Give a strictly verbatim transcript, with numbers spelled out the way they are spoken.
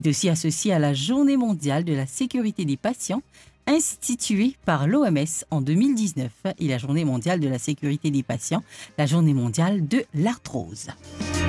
Il est aussi associé à la Journée mondiale de la sécurité des patients, instituée par l'O M S en deux mille dix-neuf, et la Journée mondiale de la sécurité des patients, la Journée mondiale de l'arthrose.